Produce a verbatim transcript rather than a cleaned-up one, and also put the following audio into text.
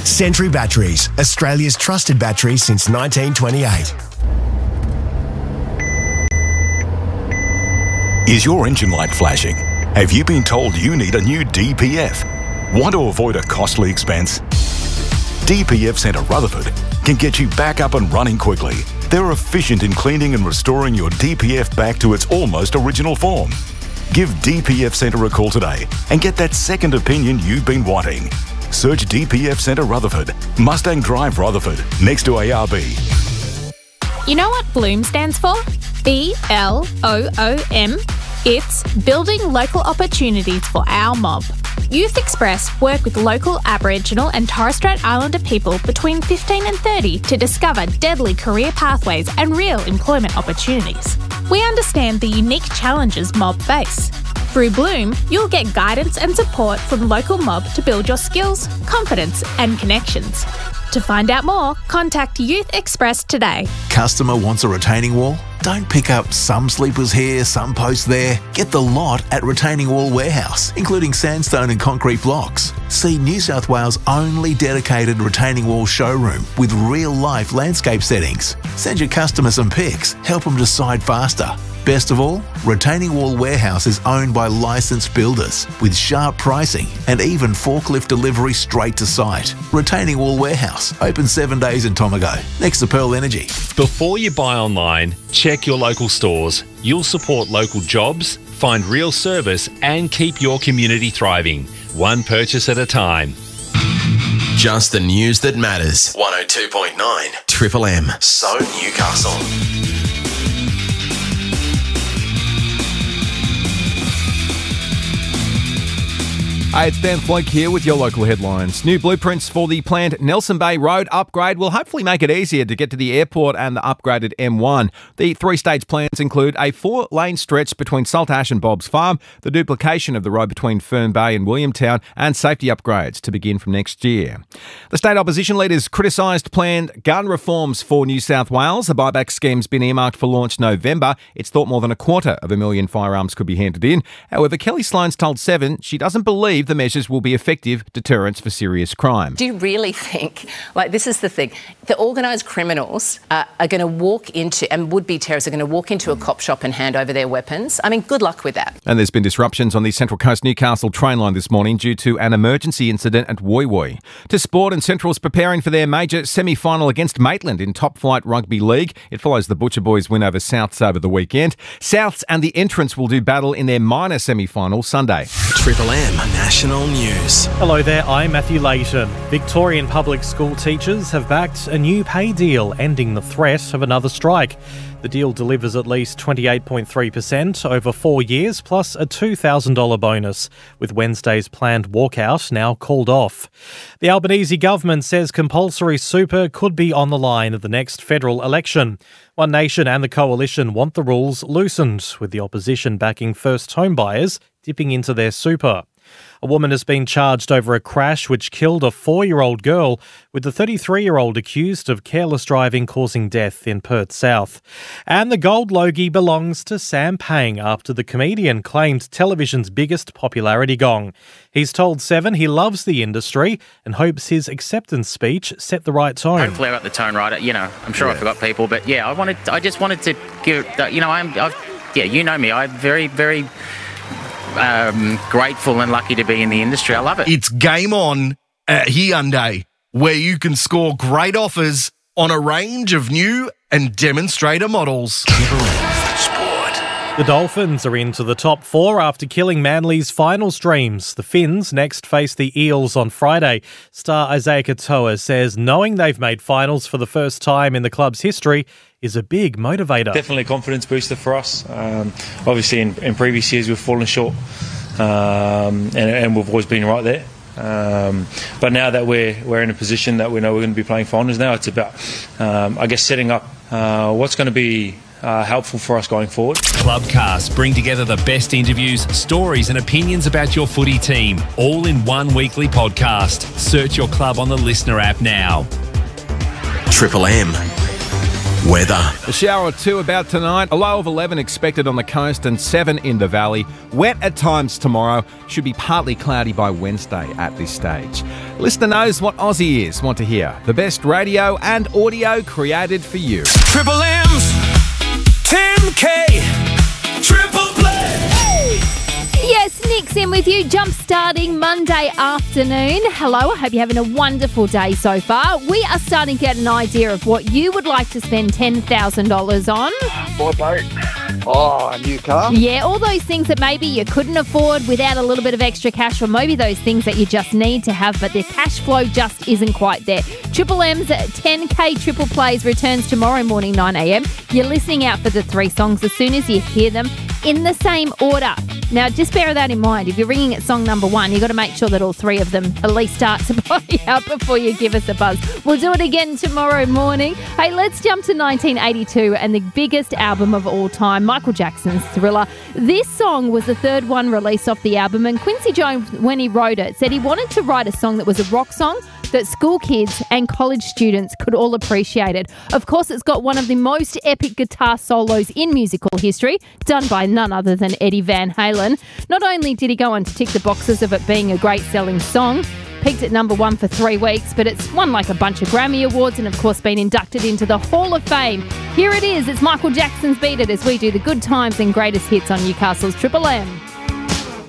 Sentry Batteries, Australia's trusted battery since nineteen twenty-eight. Is your engine light flashing? Have you been told you need a new D P F? Want to avoid a costly expense? D P F Centre Rutherford can get you back up and running quickly. They're efficient in cleaning and restoring your D P F back to its almost original form. Give D P F Centre a call today and get that second opinion you've been wanting. Search D P F Centre Rutherford, Mustang Drive Rutherford, next to A R B. You know what Bloom stands for? B L O O M. It's Building Local Opportunities for Our Mob. Youth Express work with local Aboriginal and Torres Strait Islander people between fifteen and thirty to discover deadly career pathways and real employment opportunities. We understand the unique challenges mob face. Through Bloom, you'll get guidance and support from local mob to build your skills, confidence and connections. To find out more, contact Youth Express today. Customer wants a retaining wall? Don't pick up some sleepers here, some posts there. Get the lot at Retaining Wall Warehouse, including sandstone and concrete blocks. See New South Wales' only dedicated retaining wall showroom with real-life landscape settings. Send your customer some pics, help them decide faster. Best of all, Retaining Wall Warehouse is owned by licensed builders with sharp pricing and even forklift delivery straight to site. Retaining Wall Warehouse, open seven days in Tomago, next to Pearl Energy. Before you buy online, check your local stores. You'll support local jobs, find real service and keep your community thriving, one purchase at a time. Just the news that matters. one oh two point nine Triple M. So Newcastle. Hey, it's Dan Floke here with your local headlines. New blueprints for the planned Nelson Bay Road upgrade will hopefully make it easier to get to the airport and the upgraded M one. The three-stage plans include a four-lane stretch between Saltash and Bob's Farm, the duplication of the road between Fern Bay and Williamtown, and safety upgrades to begin from next year. The state opposition leaders criticised planned gun reforms for New South Wales. The buyback scheme's been earmarked for launch November. It's thought more than a quarter of a million firearms could be handed in. However, Kelly Sloan's told Seven she doesn't believe the measures will be effective deterrents for serious crime. Do you really think, like this is the thing, the organised criminals uh, are going to walk into, and would-be terrorists are going to walk into a cop shop and hand over their weapons? I mean, good luck with that. And there's been disruptions on the Central Coast Newcastle train line this morning due to an emergency incident at Woy Woy. To sport, and Central's preparing for their major semi-final against Maitland in Top Flight Rugby League. It follows the Butcher Boys' win over Souths over the weekend. Souths and the Entrants will do battle in their minor semi-final Sunday. Triple M National News. Hello there, I'm Matthew Layton. Victorian public school teachers have backed a new pay deal ending the threat of another strike. The deal delivers at least twenty-eight point three percent over four years plus a two thousand dollars bonus, with Wednesday's planned walkout now called off. The Albanese government says compulsory super could be on the line at the next federal election. One Nation and the Coalition want the rules loosened, with the opposition backing first home buyers dipping into their super. A woman has been charged over a crash which killed a four-year-old girl, with the thirty-three-year-old accused of careless driving causing death in Perth South. And the Gold Logie belongs to Sam Pang after the comedian claimed television's biggest popularity gong. He's told Seven he loves the industry and hopes his acceptance speech set the right tone. Hopefully I got the tone right. You know, I'm sure yeah. I forgot people, but yeah, I wanted, I just wanted to give, you know, I'm, I've, yeah, you know me, I'm very, very... Um, grateful and lucky to be in the industry. I love it. It's game on at Hyundai, where you can score great offers on a range of new and demonstrator models. The Dolphins are into the top four after killing Manly's finals dreams. The Finns next face the Eels on Friday. Star Isaiah Katoa says knowing they've made finals for the first time in the club's history is a big motivator. Definitely a confidence booster for us. Um, obviously, in, in previous years we've fallen short, um, and, and we've always been right there. Um, but now that we're we're in a position that we know we're going to be playing finals, now it's about, um, I guess, setting up uh, what's going to be Uh, helpful for us going forward. Clubcasts bring together the best interviews, stories and opinions about your footy team, all in one weekly podcast. Search your club on the Listener app now. Triple M. Weather. A shower or two about tonight. A low of eleven expected on the coast and seven in the valley. Wet at times tomorrow. Should be partly cloudy by Wednesday at this stage. Listener knows what Aussie ears want to hear. The best radio and audio created for you. Triple M's ten K Triple Play. Yes, Nick's in with you, jump-starting Monday afternoon. Hello, I hope you're having a wonderful day so far. We are starting to get an idea of what you would like to spend ten thousand dollars on. My boat. Oh, a new car. Yeah, all those things that maybe you couldn't afford without a little bit of extra cash, or maybe those things that you just need to have, but the cash flow just isn't quite there. Triple M's ten K Triple Plays returns tomorrow morning, nine a.m. You're listening out for the three songs as soon as you hear them in the same order. Now, just bear that in mind. If you're ringing at song number one, you've got to make sure that all three of them at least start to play out before you give us a buzz. We'll do it again tomorrow morning. Hey, let's jump to nineteen eighty-two and the biggest album of all time, Michael Jackson's Thriller. This song was the third one released off the album, and Quincy Jones, when he wrote it, said he wanted to write a song that was a rock song that school kids and college students could all appreciate it. Of course, it's got one of the most epic guitar solos in musical history, done by none other than Eddie Van Halen. Not only did he go on to tick the boxes of it being a great selling song, peaked at number one for three weeks, but it's won like a bunch of Grammy Awards and, of course, been inducted into the Hall of Fame. Here it is. It's Michael Jackson's Beat It as we do the good times and greatest hits on Newcastle's Triple M.